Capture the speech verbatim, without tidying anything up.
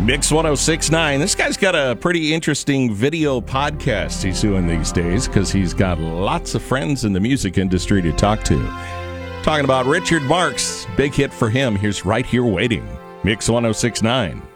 Mix one oh six point nine. This guy's got a pretty interesting video podcast he's doing these days because he's got lots of friends in the music industry to talk to. Talking about Richard Marx, big hit for him. Here's Right Here Waiting. Mix one oh six point nine.